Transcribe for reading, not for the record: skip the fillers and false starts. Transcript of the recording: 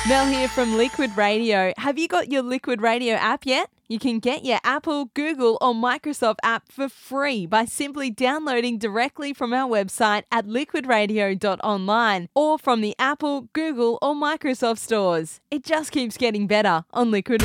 Mel here from Liquid Radio. Have you got your Liquid Radio app yet? You can get your Apple, Google or Microsoft app for free by simply downloading directly from our website at liquidradio.online or from the Apple, Google or Microsoft stores. It just keeps getting better on Liquid